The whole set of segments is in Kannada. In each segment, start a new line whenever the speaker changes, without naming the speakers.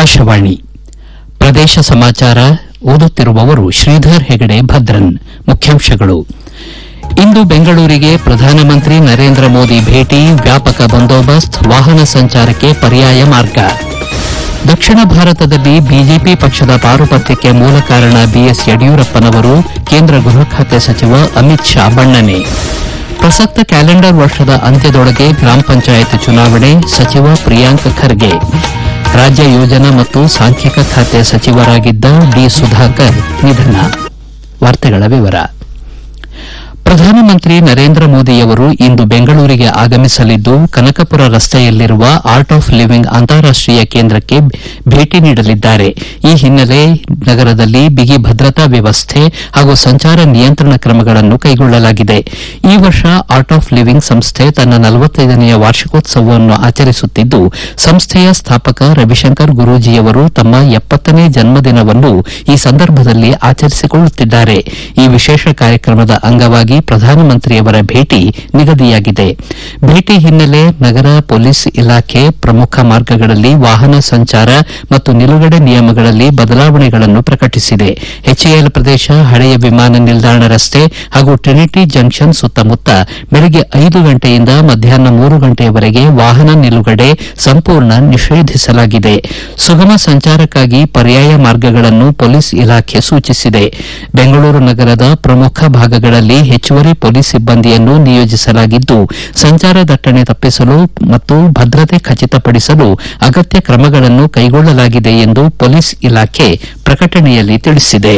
ಆಕಾಶವಾಣಿ ಪ್ರದೇಶ ಸಮಾಚಾರ ಓದುತ್ತಿರುವವರು ಶ್ರೀಧರ್ ಹೆಗಡೆ ಭದ್ರನ್. ಮುಖ್ಯಾಂಶಗಳು. ಇಂದು ಬೆಂಗಳೂರಿಗೆ ಪ್ರಧಾನಮಂತ್ರಿ ನರೇಂದ್ರ ಮೋದಿ ಭೇಟಿ, ವ್ಯಾಪಕ ಬಂದೋಬಸ್ತ್, ವಾಹನ ಸಂಚಾರಕ್ಕೆ ಪರ್ಯಾಯ ಮಾರ್ಗ. ದಕ್ಷಿಣ ಭಾರತದಲ್ಲಿ ಬಿಜೆಪಿ ಪಕ್ಷದ ಪಾರುಪತ್ಯಕ್ಕೆ ಮೂಲ ಕಾರಣ ಬಿಎಸ್ ಯಡಿಯೂರಪ್ಪನವರು, ಕೇಂದ್ರ ಗೃಹ ಖಾತೆ ಸಚಿವ ಅಮಿತ್ ಶಾ ಬಣ್ಣನೆ. ಪ್ರಸಕ್ತ ಕ್ಯಾಲೆಂಡರ್ ವರ್ಷದ ಅಂತ್ಯದೊಳಗೆ ಗ್ರಾಮ ಪಂಚಾಯತ್ ಚುನಾವಣೆ, ಸಚಿವ ಪ್ರಿಯಾಂಕ್ ಖರ್ಗೆ. ರಾಜ್ಯ ಯೋಜನಾ ಮತ್ತು ಸಾಂಖ್ಯಿಕ ಖಾತೆ ಸಚಿವರಾಗಿದ್ದ ಡಿ ಸುಧಾಕರ್ ನಿಧನ. ವಾರ್ತೆಗಳ ವಿವರ. ಪ್ರಧಾನಮಂತ್ರಿ ನರೇಂದ್ರ ಮೋದಿಯವರು ಇಂದು ಬೆಂಗಳೂರಿಗೆ ಆಗಮಿಸಲಿದ್ದು, ಕನಕಪುರ ರಸ್ತೆಯಲ್ಲಿರುವ ಆರ್ಟ್ ಆಫ್ ಲಿವಿಂಗ್ ಅಂತಾರಾಷ್ಟೀಯ ಕೇಂದ್ರಕ್ಕೆ ಭೇಟಿ ನೀಡಲಿದ್ದಾರೆ. ಈ ಹಿನ್ನೆಲೆ ನಗರದಲ್ಲಿ ಬಿಗಿ ಭದ್ರತಾ ವ್ಯವಸ್ಥೆ ಹಾಗೂ ಸಂಚಾರ ನಿಯಂತ್ರಣ ಕ್ರಮಗಳನ್ನು ಕೈಗೊಳ್ಳಲಾಗಿದೆ. ಈ ವರ್ಷ ಆರ್ಟ್ ಆಫ್ ಲಿವಿಂಗ್ ಸಂಸ್ಥೆ ತನ್ನ 45ನೆಯ ವಾರ್ಷಿಕೋತ್ಸವವನ್ನು ಆಚರಿಸುತ್ತಿದ್ದು, ಸಂಸ್ಥೆಯ ಸ್ಥಾಪಕ ರವಿಶಂಕರ್ ಗುರೂಜಿಯವರು ತಮ್ಮ 70ನೇ ಜನ್ಮದಿನವನ್ನು ಈ ಸಂದರ್ಭದಲ್ಲಿ ಆಚರಿಸಿಕೊಳ್ಳುತ್ತಿದ್ದಾರೆ. ಈ ವಿಶೇಷ ಕಾರ್ಯಕ್ರಮದ ಅಂಗವಾಗಿ ಪ್ರಧಾನಮಂತ್ರಿಯವರ ಭೇಟಿ ನಿಗದಿಯಾಗಿದೆ. ಭೇಟಿ ಹಿನ್ನೆಲೆ ನಗರ ಪೊಲೀಸ್ ಇಲಾಖೆ ಪ್ರಮುಖ ಮಾರ್ಗಗಳಲ್ಲಿ ವಾಹನ ಸಂಚಾರ ಮತ್ತು ನಿಲುಗಡೆ ನಿಯಮಗಳಲ್ಲಿ ಬದಲಾವಣೆಗಳನ್ನು ಪ್ರಕಟಿಸಿದೆ. ಎಚ್ಎಎಲ್ ಪ್ರದೇಶ, ಹಳೆಯ ವಿಮಾನ ನಿಲ್ದಾಣ ರಸ್ತೆ ಹಾಗೂ ಟ್ರಿನಿಟಿ ಜಂಕ್ಷನ್ ಸುತ್ತಮುತ್ತ ಬೆಳಗ್ಗೆ 5 ಗಂಟೆಯಿಂದ ಮಧ್ಯಾಹ್ನ 3 ಗಂಟೆಯವರೆಗೆ ವಾಹನ ನಿಲುಗಡೆ ಸಂಪೂರ್ಣ ನಿಷೇಧಿಸಲಾಗಿದೆ. ಸುಗಮ ಸಂಚಾರಕ್ಕಾಗಿ ಪರ್ಯಾಯ ಮಾರ್ಗಗಳನ್ನು ಪೊಲೀಸ್ ಇಲಾಖೆ ಸೂಚಿಸಿದೆ. ಬೆಂಗಳೂರು ನಗರದ ಪ್ರಮುಖ ಭಾಗಗಳಲ್ಲಿ ಹೆಚ್ಚುವರಿ ಪೊಲೀಸ್ ಸಿಬ್ಬಂದಿಯನ್ನು ನಿಯೋಜಿಸಲಾಗಿದ್ದು, ಸಂಚಾರ ದಟ್ಟಣೆ ತಪ್ಪಿಸಲು ಮತ್ತು ಭದ್ರತೆ ಖಚಿತಪಡಿಸಲು ಅಗತ್ಯ ಕ್ರಮಗಳನ್ನು ಕೈಗೊಳ್ಳಲಾಗಿದೆ ಎಂದು ಪೊಲೀಸ್ ಇಲಾಖೆ ಪ್ರಕಟಣೆಯಲ್ಲಿ ತಿಳಿಸಿದೆ.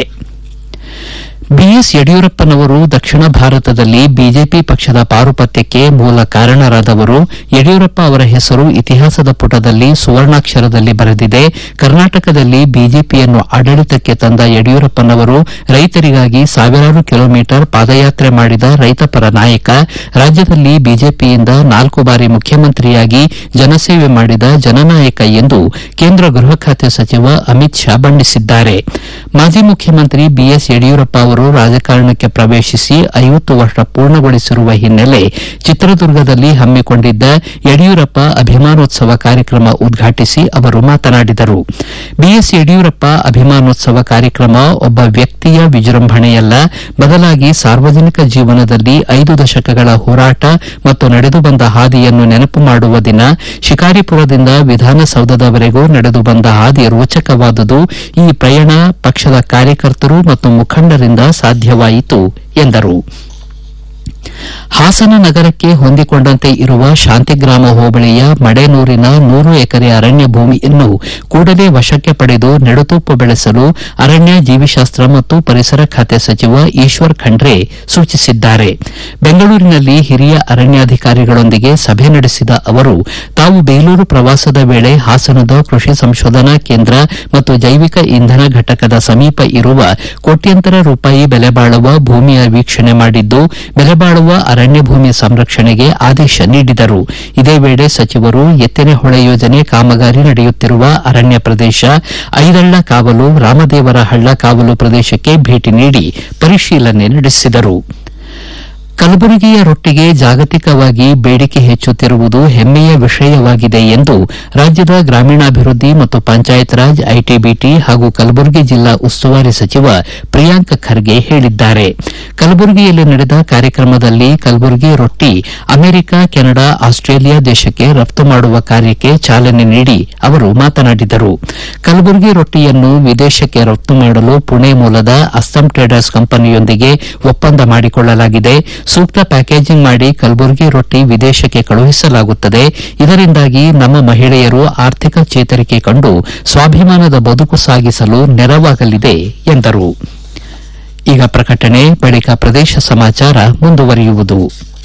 ಬಿಎಸ್ ಯಡಿಯೂರಪ್ಪನವರು ದಕ್ಷಿಣ ಭಾರತದಲ್ಲಿ ಬಿಜೆಪಿ ಪಕ್ಷದ ಪಾರುಪತ್ಯಕ್ಕೆ ಮೂಲ ಕಾರಣರಾದವರು. ಯಡಿಯೂರಪ್ಪ ಅವರ ಹೆಸರು ಇತಿಹಾಸದ ಪುಟದಲ್ಲಿ ಸುವರ್ಣಾಕ್ಷರದಲ್ಲಿ ಬರೆದಿದೆ. ಕರ್ನಾಟಕದಲ್ಲಿ ಬಿಜೆಪಿಯನ್ನು ಆಡಳಿತಕ್ಕೆ ತಂದ ಯಡಿಯೂರಪ್ಪನವರು ರೈತರಿಗಾಗಿ ಸಾವಿರಾರು ಕಿಲೋಮೀಟರ್ ಪಾದಯಾತ್ರೆ ಮಾಡಿದ ರೈತಪರ ನಾಯಕ. ರಾಜ್ಯದಲ್ಲಿ ಬಿಜೆಪಿಯಿಂದ 4 ಬಾರಿ ಮುಖ್ಯಮಂತ್ರಿಯಾಗಿ ಜನಸೇವೆ ಮಾಡಿದ ಜನನಾಯಕ ಎಂದು ಕೇಂದ್ರ ಗೃಹ ಖಾತೆ ಸಚಿವ ಅಮಿತ್ ಶಾ ಬಣ್ಣಿಸಿದ್ದಾರೆ. ಮಾಜಿ ಮುಖ್ಯಮಂತ್ರಿ ಬಿಎಸ್ ಯಡಿಯೂರಪ್ಪ ಅವರು ರಾಜಕಾರಣಕ್ಕೆ ಪ್ರವೇಶಿಸಿ 50 ವರ್ಷ ಪೂರ್ಣಗೊಳಿಸಿರುವ ಹಿನ್ನೆಲೆ ಚಿತ್ರದುರ್ಗದಲ್ಲಿ ಹಮ್ಮಿಕೊಂಡಿದ್ದ ಯಡಿಯೂರಪ್ಪ ಅಭಿಮಾನೋತ್ಸವ ಕಾರ್ಯಕ್ರಮ ಉದ್ಘಾಟಿಸಿ ಅವರು ಮಾತನಾಡಿದರು. ಬಿಎಸ್ ಯಡಿಯೂರಪ್ಪ ಅಭಿಮಾನೋತ್ಸವ ಕಾರ್ಯಕ್ರಮ ಒಬ್ಬ ವ್ಯಕ್ತಿಯ ವಿಜೃಂಭಣೆಯಲ್ಲ, ಬದಲಾಗಿ ಸಾರ್ವಜನಿಕ ಜೀವನದಲ್ಲಿ 5 ದಶಕಗಳ ಹೋರಾಟ ಮತ್ತು ನಡೆದು ಬಂದ ಹಾದಿಯನ್ನು ನೆನಪು ಮಾಡುವ ದಿನ. ಶಿಕಾರಿಪುರದಿಂದ ವಿಧಾನಸೌಧದವರೆಗೂ ನಡೆದು ಬಂದ ಹಾದಿ ರೋಚಕವಾದುದು. ಈ ಪ್ರಯಾಣ ಪಕ್ಷದ ಕಾರ್ಯಕರ್ತರು ಮತ್ತು ಮುಖಂಡರಿಂದ ಸಾಧ್ಯವಾಯಿತು ಎಂದರು. ಹಾಸನ ನಗರಕ್ಕೆ ಹೊಂದಿಕೊಂಡಂತೆ ಇರುವ ಶಾಂತಿಗ್ರಾಮ ಹೋಬಳಿಯ ಮಡೆನೂರಿನ 100 ಎಕರೆ ಅರಣ್ಯ ಭೂಮಿಯನ್ನು ಕೂಡಲೇ ವಶಕ್ಕೆ ಪಡೆದು ನೆಡುತೋಪು ಬೆಳೆಸಲು ಅರಣ್ಯ, ಜೀವಿಶಾಸ್ತ್ರ ಮತ್ತು ಪರಿಸರ ಖಾತೆ ಸಚಿವ ಈಶ್ವರ್ ಖಂಡ್ರೆ ಸೂಚಿಸಿದ್ದಾರೆ. ಬೆಂಗಳೂರಿನಲ್ಲಿ ಹಿರಿಯ ಅರಣ್ಯಾಧಿಕಾರಿಗಳೊಂದಿಗೆ ಸಭೆ ನಡೆಸಿದ ಅವರು, ತಾವು ಬೇಲೂರು ಪ್ರವಾಸದ ವೇಳೆ ಹಾಸನದ ಕೃಷಿ ಸಂಶೋಧನಾ ಕೇಂದ್ರ ಮತ್ತು ಜೈವಿಕ ಇಂಧನ ಘಟಕದ ಸಮೀಪ ಇರುವ ಕೋಟ್ಯಂತರ ರೂಪಾಯಿ ಬೆಲೆ ಬಾಳುವ ಭೂಮಿಯ ವೀಕ್ಷಣೆ ಮಾಡಿದ್ದು, ಬೆಲೆ ಬಾಳುವ ಅರಣ್ಯ ಭೂಮಿ ಸಂರಕ್ಷಣೆಗೆ ಆದೇಶ ನೀಡಿದರು. ಇದೇ ವೇಳೆ ಸಚಿವರು ಎತ್ತಿನಹೊಳೆ ಯೋಜನೆ ಕಾಮಗಾರಿ ನಡೆಯುತ್ತಿರುವ ಅರಣ್ಯ ಪ್ರದೇಶ, ಐದಳ್ಳ ಕಾವಲು, ರಾಮದೇವರ ಹಳ್ಳ ಕಾವಲು ಪ್ರದೇಶಕ್ಕೆ ಭೇಟಿ ನೀಡಿ ಪರಿಶೀಲನೆ ನಡೆಸಿದರು. ಕಲಬುರಗಿಯ ರೊಟ್ಟಿಗೆ ಜಾಗತಿಕವಾಗಿ ಬೇಡಿಕೆ ಹೆಚ್ಚುತ್ತಿರುವುದು ಹೆಮ್ಮೆಯ ವಿಷಯವಾಗಿದೆ ಎಂದು ರಾಜ್ಯದ ಗ್ರಾಮೀಣಾಭಿವೃದ್ಧಿ ಮತ್ತು ಪಂಚಾಯತ್ ರಾಜ್, ಐಟಿಬಿಟಿ ಹಾಗೂ ಕಲಬುರಗಿ ಜಿಲ್ಲಾ ಉಸ್ತುವಾರಿ ಸಚಿವ ಪ್ರಿಯಾಂಕ್ ಖರ್ಗೆ ಹೇಳಿದ್ದಾರೆ. ಕಲಬುರಗಿಯಲ್ಲಿ ನಡೆದ ಕಾರ್ಯಕ್ರಮದಲ್ಲಿ ಕಲಬುರಗಿ ರೊಟ್ಟಿ ಅಮೆರಿಕ, ಕೆನಡಾ, ಆಸ್ಟ್ರೇಲಿಯಾ ದೇಶಕ್ಕೆ ರಫ್ತು ಮಾಡುವ ಕಾರ್ಯಕ್ಕೆ ಚಾಲನೆ ನೀಡಿ ಅವರು ಮಾತನಾಡಿದರು. ಕಲಬುರಗಿ ರೊಟ್ಟಿಯನ್ನು ವಿದೇಶಕ್ಕೆ ರಫ್ತು ಮಾಡಲು ಪುಣೆ ಮೂಲದ ಅಸ್ಸಾಂ ಟ್ರೇಡರ್ಸ್ ಕಂಪನಿಯೊಂದಿಗೆ ಒಪ್ಪಂದ ಮಾಡಿಕೊಳ್ಳಲಾಗಿದೆ. ಸೂಕ್ತ ಪ್ಯಾಕೇಜಿಂಗ್ ಮಾಡಿ ಕಲಬುರಗಿ ರೊಟ್ಟಿ ವಿದೇಶಕ್ಕೆ ಕಳುಹಿಸಲಾಗುತ್ತದೆ. ಇದರಿಂದಾಗಿ ನಮ್ಮ ಮಹಿಳೆಯರು ಆರ್ಥಿಕ ಚೇತರಿಕೆ ಕಂಡು ಸ್ವಾಭಿಮಾನದ ಬದುಕು ಸಾಗಿಸಲು ನೆರವಾಗಲಿದೆ ಎಂದರು. ಈಗ ಪ್ರಕಟಣೆ, ಬಳಿಕ ಪ್ರದೇಶ ಸಮಾಚಾರ ಮುಂದುವರಿಯುವುದು.